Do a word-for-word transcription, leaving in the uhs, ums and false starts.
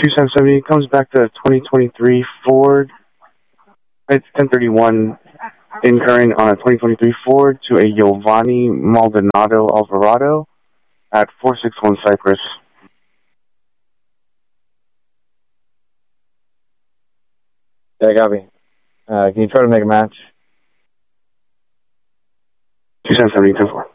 two seven seven comes back to twenty twenty-three Ford. It's ten thirty-one incurring on a twenty twenty-three Ford to a Giovanni Maldonado Alvarado at four sixty-one Cypress. Yeah, copy. Uh, can you try to make a match? two seven seven, ten four.